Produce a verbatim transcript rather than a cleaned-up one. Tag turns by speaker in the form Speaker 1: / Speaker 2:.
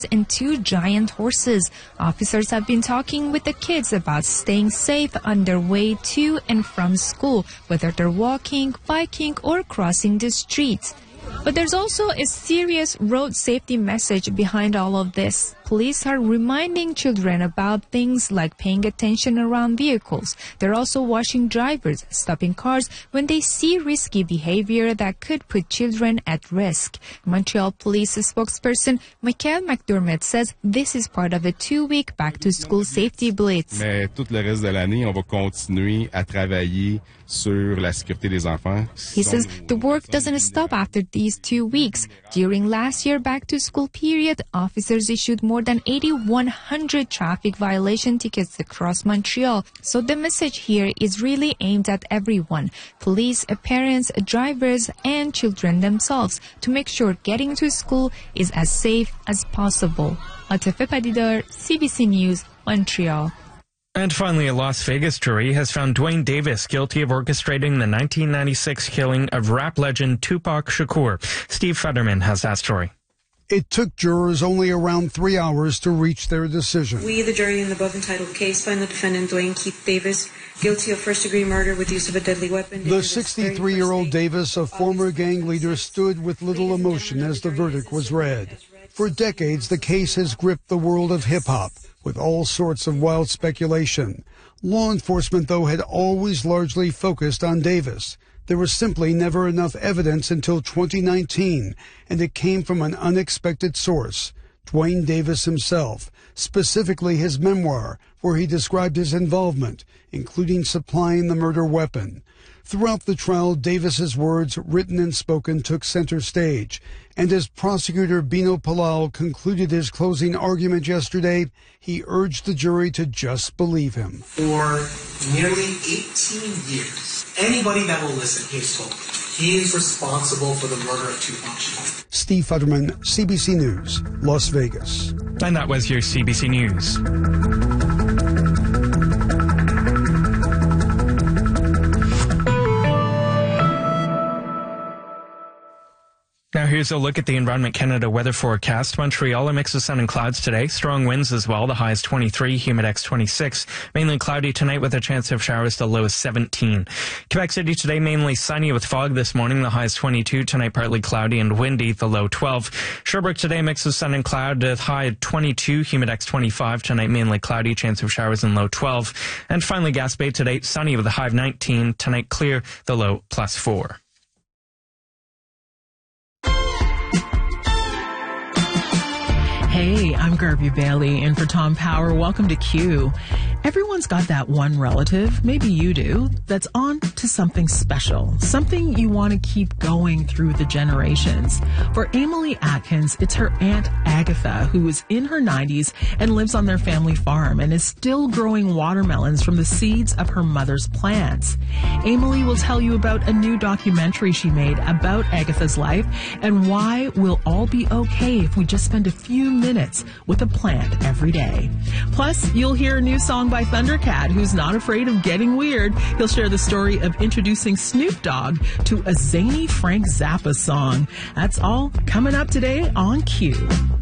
Speaker 1: and two giant horses. Officers have been talking with the kids about staying safe on their way to and from school, whether they're walking, biking, or crossing the streets. But there's also a serious road safety message behind all of this. Police are reminding children about things like paying attention around vehicles. They're also watching drivers, stopping cars when they see risky behavior that could put children at risk. Montreal Police spokesperson Michael McDermott says this is part of a two-week back-to-school safety blitz.
Speaker 2: Mais tout le reste de l'année, on va continuer à travailler sur la sécurité des enfants.
Speaker 1: He says the work doesn't stop after these two weeks. During last year back-to-school period, officers issued more than eighty-one hundred traffic violation tickets across Montreal. So the message here is really aimed at everyone, police, parents, drivers, and children themselves, to make sure getting to school is as safe as possible. Atife Padidar, C B C News, Montreal.
Speaker 3: And finally, a Las Vegas jury has found Duane Davis guilty of orchestrating the nineteen ninety-six killing of rap legend Tupac Shakur. Steve Federman has that story.
Speaker 4: It took jurors only around three hours to reach their decision.
Speaker 5: We, the jury in the above entitled case, find the defendant Duane Keith Davis guilty of first-degree murder with use of a deadly weapon.
Speaker 4: The sixty-three-year-old Davis, a former gang leader, stood with little emotion as the verdict was read. For decades, the case has gripped the world of hip-hop with all sorts of wild speculation. Law enforcement, though, had always largely focused on Davis. There was simply never enough evidence until twenty nineteen, and it came from an unexpected source, Duane Davis himself, specifically his memoir, where he described his involvement, including supplying the murder weapon. Throughout the trial, Davis's words, written and spoken, took center stage. And as prosecutor Bino Palau concluded his closing argument yesterday, he urged the jury to just believe him.
Speaker 6: For nearly eighteen years, anybody that will listen, he is told, he is responsible for the murder of Tupac Shakur.
Speaker 4: Steve Futterman, C B C News, Las Vegas.
Speaker 3: And that was your C B C News. Now here's a look at the Environment Canada weather forecast. Montreal, a mix of sun and clouds today. Strong winds as well. The high is twenty-three, humidex twenty-six. Mainly cloudy tonight with a chance of showers. The low is seventeen. Quebec City today mainly sunny with fog this morning. The high is twenty-two. Tonight partly cloudy and windy. The low twelve. Sherbrooke today mix of sun and cloud. The high at twenty-two, humidex twenty-five. Tonight mainly cloudy, chance of showers and low twelve. And finally Gaspé today sunny with a high of nineteen. Tonight clear. The low plus four.
Speaker 7: Hey, I'm Garvey Bailey, and for Tom Power, welcome to Q. Everyone's got that one relative, maybe you do, that's on to something special, something you want to keep going through the generations. For Emily Atkins, it's her Aunt Agatha, who is in her nineties and lives on their family farm and is still growing watermelons from the seeds of her mother's plants. Emily will tell you about a new documentary she made about Agatha's life and why we'll all be okay if we just spend a few minutes with a plant every day. Plus, you'll hear a new song by Thundercat, who's not afraid of getting weird. He'll share the story of introducing Snoop Dogg to a zany Frank Zappa song. That's all coming up today on Q.